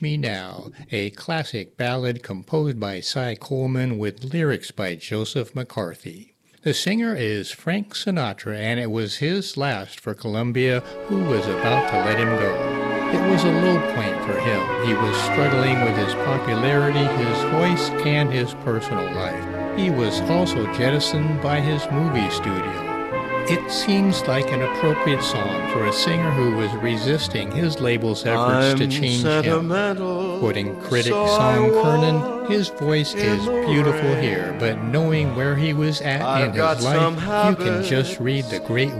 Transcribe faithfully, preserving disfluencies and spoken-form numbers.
Me Now, a classic ballad composed by Cy Coleman with lyrics by Joseph McCarthy. The singer is Frank Sinatra, and it was his last for Columbia, who was about to let him go. It was a low point for him. He was struggling with his popularity, his voice, and his personal life. He was also jettisoned by his movie studio. It seems like an appropriate song for a singer who was resisting his label's efforts I'm to change him. Quoting critic so Song Kernan, his voice is beautiful here, but knowing where he was at I've in got his life, some you can just read the great